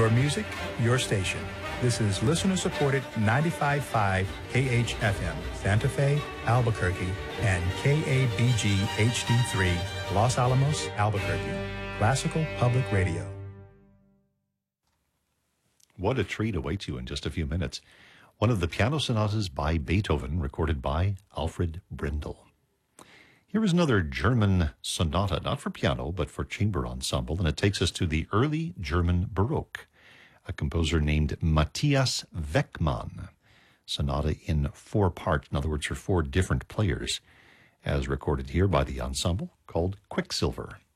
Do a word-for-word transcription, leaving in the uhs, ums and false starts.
Your music, your station. This is listener-supported ninety-five point five K H F M, Santa Fe, Albuquerque, and K A B G H D three, Los Alamos, Albuquerque. Classical Public Radio. What a treat awaits you in just a few minutes. One of the piano sonatas by Beethoven, recorded by Alfred Brindle. Here is another German sonata, not for piano, but for chamber ensemble, and it takes us to the early German Baroque, a composer named Matthias Weckmann. Sonata in four parts, in other words, for four different players, as recorded here by the ensemble, called Quicksilver.